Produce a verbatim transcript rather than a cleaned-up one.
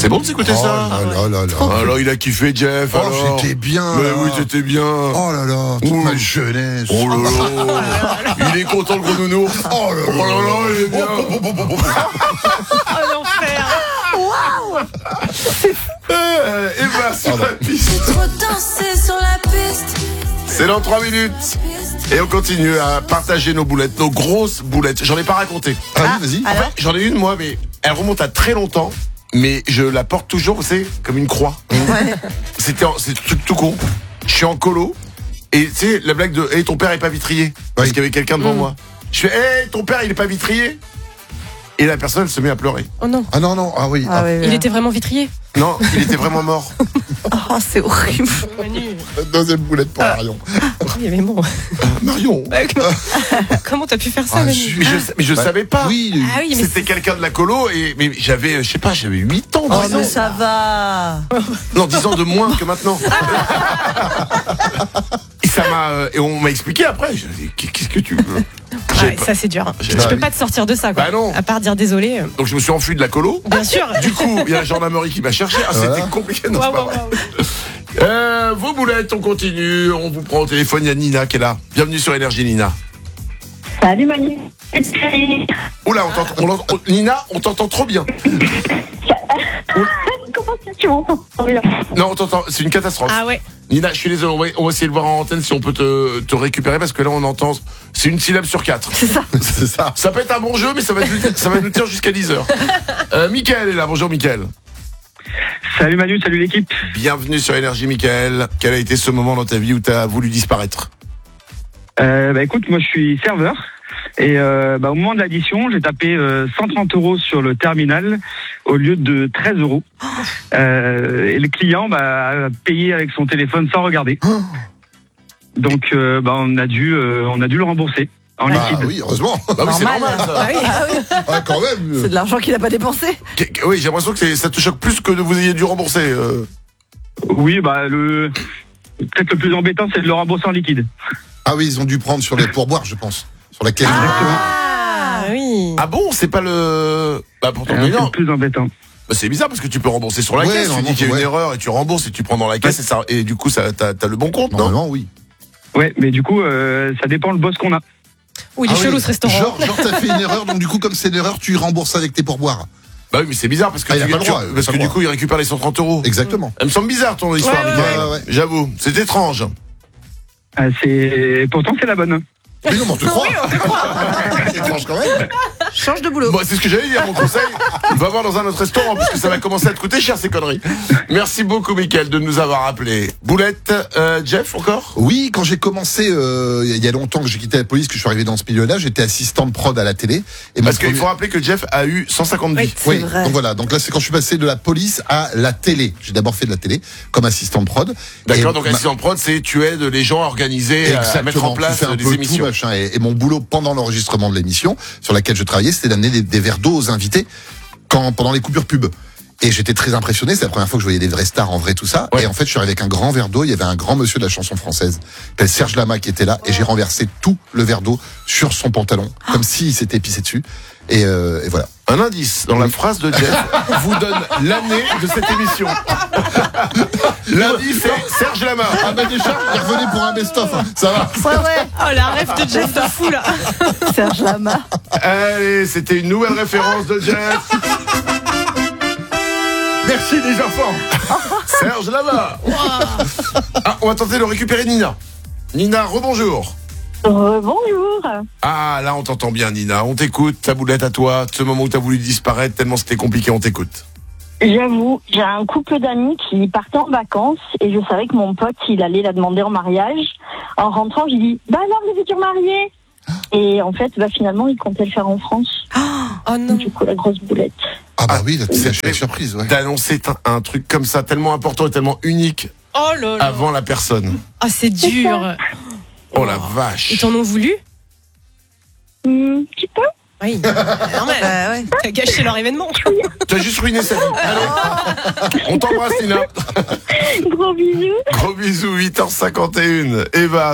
C'est bon de s'écouter oh ça? là là là là. Alors il a kiffé Jeff. Oh, alors. j'étais bien. Mais là. oui, t'étais bien. Oh là là, toute Ouh. ma jeunesse. Oh là là. Il est content le gros nounours. Oh là là. Oh là là, il est bien. Oh l'enfer. Euh, et bah sur la piste. Trop danser sur la piste. C'est dans trois minutes. Et on continue à partager nos boulettes, nos grosses boulettes. J'en ai pas raconté. Ah oui, vas-y. En fait, j'en ai une moi, mais elle remonte à très longtemps. Mais je la porte toujours, vous savez, comme une croix. Ouais. C'était, en- c'est un truc tout con. Je suis en colo. Et tu sais, la blague de, hey, ton père est pas vitrier. Parce Oui. qu'il y avait quelqu'un devant moi. Je fais, hey, ton père il est pas vitrier. Et la personne elle se met à pleurer. Oh non. Ah non, non, ah oui. Ah, ah. ouais, ouais. Il était vraiment vitrier. Non, il était vraiment mort. Oh, c'est horrible. Manu. Deuxième boulette pour Marion. Oui, mais bon. Marion. Comment t'as pu faire ça, Ah, Manu? Mais je, mais je Bah, savais pas. Oui. Ah oui, mais C'était quelqu'un de la colo et mais j'avais, je sais pas, j'avais huit ans. Oh, dix mais ans. ça va. Non, dix ans de moins que maintenant. Et ça m'a, euh, et on m'a expliqué après. J'ai dit, qu'est-ce que tu veux? J'ai Ouais, pas- ça c'est dur. J'ai- Je Bah peux oui. pas te sortir de ça, quoi. Bah non. À part dire désolé. euh, Donc je me suis enfui de la colo. Bien sûr. Du coup, il y a la gendarmerie qui m'a cherché. Ah, c'était Voilà. compliqué. Non, c'est Waouh, pas waouh, vrai. waouh. Euh, vos boulettes, on continue. On vous prend au téléphone. Il y a Nina qui est là. Bienvenue sur Énergie, Nina. Salut Manu. Oula, on t'entend, on l'entend- oh, Nina, on t'entend trop bien. Comment ça tu m'entends bien? Non, on t'entend. C'est une catastrophe. Ah ouais. Nina, je suis désolé. On va, on va essayer de voir en antenne si on peut te, te récupérer parce que là, on entend. C'est une syllabe sur quatre. C'est ça. C'est ça. Ça peut être un bon jeu, mais ça va, nous- ça va nous tenir jusqu'à dix heures. Euh, Mickaël est là. Bonjour, Mickaël. Salut Manu, salut l'équipe. Bienvenue sur Énergie, Mickaël. Quel a été ce moment dans ta vie où tu as voulu disparaître? Euh, bah écoute, moi je suis serveur et euh, bah, au moment de l'addition, j'ai tapé euh, cent trente euros sur le terminal au lieu de treize euros. Euh, et le client bah, a payé avec son téléphone sans regarder. Donc euh, bah, on a dû euh, on a dû le rembourser en Ah liquide. oui, heureusement. Bah oui, c'est Normal. normal, ça. Ah oui. Ah oui. Ah, quand même. C'est de l'argent qu'il n'a pas dépensé. Qu- qu- Oui, j'ai l'impression que c'est- ça te choque plus que de vous ayez dû rembourser. euh. Oui, bah le peut-être le plus embêtant, c'est de le rembourser en liquide. Ah oui, ils ont dû prendre sur les pourboires, je pense. Sur la caisse. Ah oui. Ah bon, c'est pas le. Bah pourtant, Euh, mais c'est non. le plus embêtant. Bah, c'est bizarre parce que tu peux rembourser sur la Ouais, caisse. Tu normalement, dis qu'il y a une ouais. erreur et tu rembourses et tu prends dans la caisse et, ça, et du coup, ça, t'as, t'as le bon compte, non? Normalement, oui. Ouais, mais du coup, euh, ça dépend le boss qu'on a. Oui, il est Ah chelou oui. ce restaurant. Genre, genre t'as fait une erreur, donc du coup, comme c'est une erreur, tu rembourses avec tes pourboires. Bah oui, mais c'est bizarre parce que, Ah, il a tu- pas le tu- droit, il a parce pas que le du droit. coup, il récupère les cent trente euros. Exactement. Elle me semble bizarre ton histoire, Ouais, ouais, Mickaël. ouais, ouais. J'avoue, c'est étrange. Euh, c'est pourtant c'est la bonne. Mais non, mais on te croit. C'est étrange quand même. Change de boulot. Bon, c'est ce que j'allais dire, mon conseil. Va voir dans un autre restaurant parce que ça va commencer à te coûter cher ces conneries. Merci beaucoup, Mickaël, de nous avoir appelés. Boulette, euh, Jeff, encore? Oui, quand j'ai commencé, euh, il y a longtemps que j'ai quitté la police, que je suis arrivé dans ce milieu-là, j'étais assistant de prod à la télé. Et mon Parce qu'il premier- faut rappeler que Jeff a eu cent cinquante vies. C'est Oui, vrai. donc voilà. Donc là, c'est quand je suis passé de la police à la télé. J'ai d'abord fait de la télé comme assistant de prod. D'accord, Et donc ma- assistant de prod, c'est tu aides les gens à organiser, à Exactement, mettre en tu place fais un des peu émissions. tout, machin. Et, et mon boulot pendant l'enregistrement de l'émission sur laquelle je travaillais, c'était d'amener des, des verres d'eau aux invités quand, pendant les coupures pub. Et j'étais très impressionné, c'est la première fois que je voyais des vraies stars en vrai, tout ça. Ouais. Et en fait, je suis arrivé avec un grand verre d'eau, il y avait un grand monsieur de la chanson française, qui s'appelle Serge Lama, qui était là, et j'ai renversé tout le verre d'eau sur son pantalon, comme s'il s'était pissé dessus. Et, euh, et voilà. Un indice dans la phrase de Jeff vous donne l'année de cette émission. L'indice c'est Serge Lama. Ah bah déjà, il revenait pour un best-of, hein. Ça va. Ouais, ouais. Oh la rêve de Jeff de fou là. Serge Lama. Allez, c'était une nouvelle référence de Jeff. Merci les enfants. Serge Lama. Ah, on va tenter de récupérer Nina. Nina, rebonjour. Euh, bonjour. Ah, là on t'entend bien Nina, on t'écoute, ta boulette à toi, ce moment où t'as voulu disparaître tellement c'était compliqué, on t'écoute. J'avoue, j'ai un couple d'amis qui partaient en vacances et je savais que mon pote, il allait la demander en mariage. En rentrant, j'ai dit « Bah alors, les futurs mariés ?» Et en fait, bah finalement, il comptait le faire en France. Oh non. Du coup, la grosse boulette. Ah bah Ah, oui, là, c'est c'est- la surprise, ouais. D'annoncer un, un truc comme ça, tellement important et tellement unique Oh là là. avant la personne. Oh c'est dur. Oh la vache. Ils t'en ont voulu? Un petit peu. Oui. Normal. Bah ouais. T'as gâché leur événement. T'as juste ruiné sa vie. Allez, on t'embrasse Nina. Gros bisous. Gros bisous, huit heures cinquante et une. Eva.